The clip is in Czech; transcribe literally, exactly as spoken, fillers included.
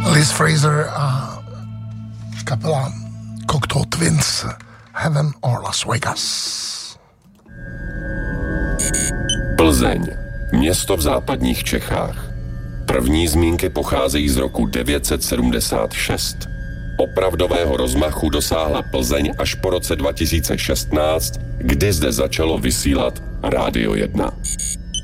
Liz Fraser a kapela Cocteau Twins, Heaven or Las Vegas. Plzeň, město v západních Čechách. První zmínky pocházejí z roku devět set sedmdesát šest. Opravdového rozmachu dosáhla Plzeň až po roce dva tisíce šestnáct, kdy zde začalo vysílat Rádio jedna.